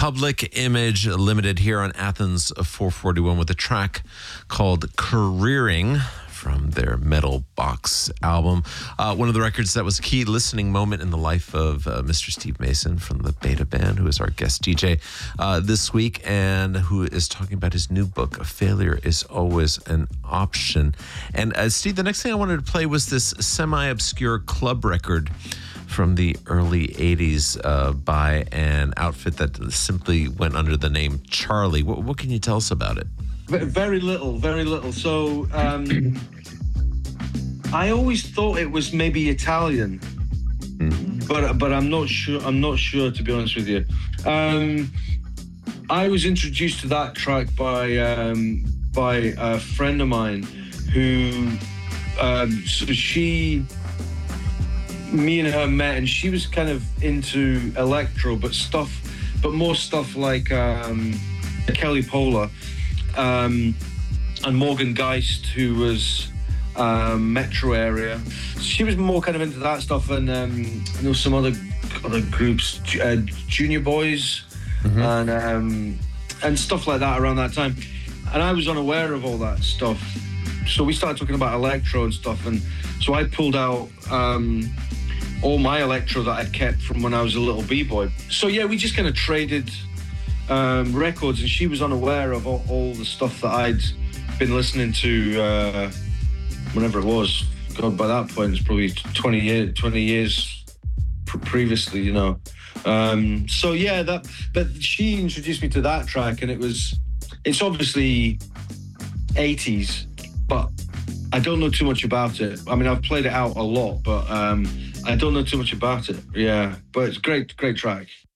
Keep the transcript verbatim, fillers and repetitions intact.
Public Image Limited here on Athens four forty-one with a track called Careering from their Metal Box album. Uh, one of the records that was a key listening moment in the life of uh, Mister Steve Mason from the Beta Band, who is our guest D J uh, this week, and who is talking about his new book, Failure is Always an Option. And uh, Steve, the next thing I wanted to play was this semi-obscure club record from the early eighties uh, by an outfit that simply went under the name Charlie. What, what can you tell us about it? Very little, very little. So um, I always thought it was maybe Italian, mm. but but I'm not sure. I'm not sure, to be honest with you. Um, I was introduced to that track by um, by a friend of mine who um, so she. me and her met, and she was kind of into electro, but stuff, but more stuff like um, Kelly Polar um, and Morgan Geist, who was um, Metro area. She was more kind of into that stuff, and um, I know some other other groups, uh, Junior Boys, mm-hmm. and um, and stuff like that around that time. And I was unaware of all that stuff, so we started talking about electro and stuff, and so I pulled out. Um, all my electro that I'd kept from when I was a little b-boy. So yeah, we just kind of traded um, records, and she was unaware of all, all the stuff that I'd been listening to uh, whenever it was. God, by that point, it's probably twenty years, twenty years previously, you know. Um, so yeah, that, but she introduced me to that track, and it was, it's obviously eighties, but I don't know too much about it. I mean, I've played it out a lot, but um, I don't know too much about it. Yeah, but it's great, great track.